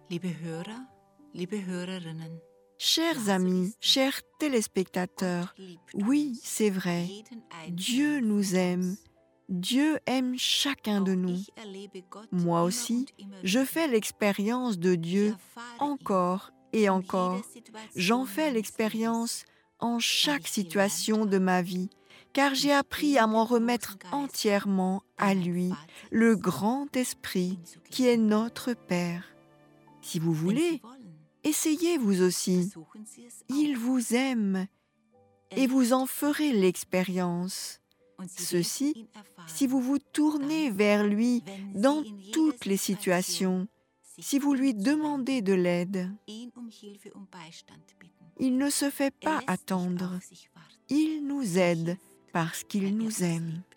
Liebe Hörer, liebe Hörerinnen, Chers amis, chers téléspectateurs, oui, c'est vrai, Dieu nous aime. Dieu aime chacun de nous. Moi aussi, je fais l'expérience de Dieu encore et encore. J'en fais l'expérience en chaque situation de ma vie, car j'ai appris à m'en remettre entièrement à lui, le grand Esprit qui est notre Père. Si vous voulez, essayez vous aussi. Il vous aime et vous en ferez l'expérience. Ceci, si vous vous tournez vers lui dans toutes les situations, si vous lui demandez de l'aide. Il ne se fait pas attendre. Il nous aide parce qu'il nous aime.